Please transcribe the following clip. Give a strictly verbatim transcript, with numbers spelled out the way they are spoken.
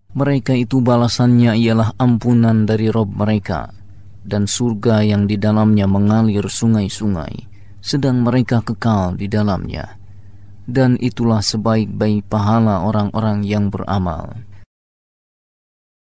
Mereka itu balasannya ialah ampunan dari Rabb mereka, dan surga yang di dalamnya mengalir sungai-sungai, sedang mereka kekal di dalamnya. Dan itulah sebaik-baik pahala orang-orang yang beramal.